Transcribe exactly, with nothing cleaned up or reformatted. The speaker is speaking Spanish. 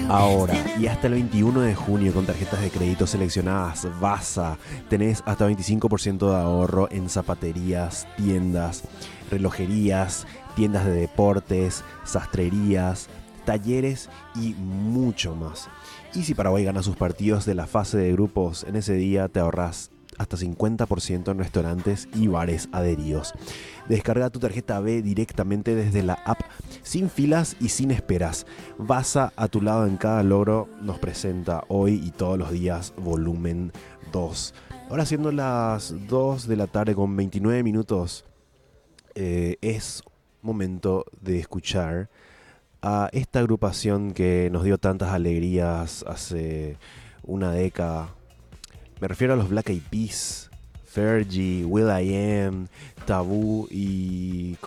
Ahora y hasta el veintiuno de junio con tarjetas de crédito seleccionadas Vasa tenés hasta veinticinco por ciento de ahorro en zapaterías, tiendas, relojerías, tiendas de deportes, sastrerías, talleres y mucho más. Y si Paraguay gana sus partidos de la fase de grupos, en ese día te ahorrás hasta cincuenta por ciento en restaurantes y bares adheridos. Descarga tu tarjeta B directamente desde la app, sin filas y sin esperas. Vasa, a tu lado en cada logro, nos presenta hoy y todos los días volumen dos. Ahora siendo las dos de la tarde con veintinueve minutos, eh, es momento de escuchar a esta agrupación que nos dio tantas alegrías hace una década. Me refiero a los Black Eyed Peas, Fergie, will.i.am, Taboo y